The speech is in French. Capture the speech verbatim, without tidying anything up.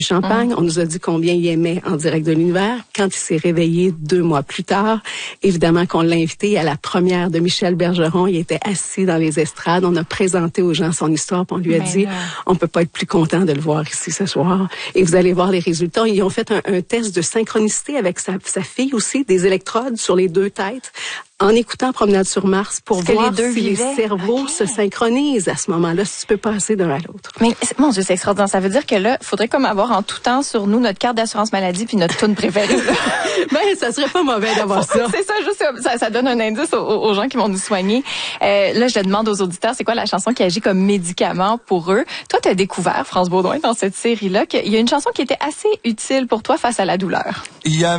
Champagne. Mmh. On nous a dit combien il aimait En direct de l'univers. Quand il s'est réveillé deux mois plus tard, évidemment qu'on l'a invité à la première de Michel Bergeron. Il était assis dans les estrades. On a présenté aux gens son histoire, puis on lui a Mais dit, là... on peut pas être plus content de le voir ici ce soir. Et vous allez voir les résultats. Ils ont fait un, un test de synchronicité avec sa, sa fille aussi, des électrodes sur les deux têtes, en écoutant Promenade sur Mars pour Parce voir les deux si vivaient. les cerveaux okay. se synchronisent à ce moment-là, si tu peux passer d'un à l'autre. Mais mon Dieu, c'est extraordinaire. Ça veut dire que là, il faudrait comme avoir en tout temps sur nous notre carte d'assurance maladie puis notre tune préférée. Ben, ça serait pas mauvais d'avoir ça. C'est ça, juste ça, ça donne un indice aux, aux gens qui vont nous soigner. Euh, là, je demande aux auditeurs, c'est quoi la chanson qui agit comme médicament pour eux? Toi, tu as découvert, France Baudouin, dans cette série-là, qu'il y a une chanson qui était assez utile pour toi face à la douleur. Il y a